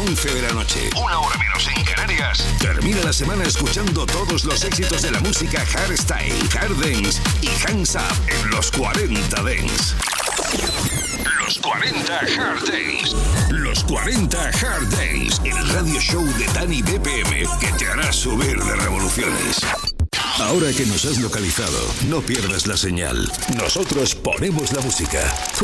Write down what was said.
11 de la noche, una hora menos en Canarias, termina la semana escuchando todos los éxitos de la música hardstyle, hard dance y hands up en los 40 Dance. Los 40 Hard Dance. Los 40 Hard Dance. El radio show de Dani BPM que te hará subir de revoluciones. Ahora que nos has localizado, no pierdas la señal. Nosotros ponemos la música.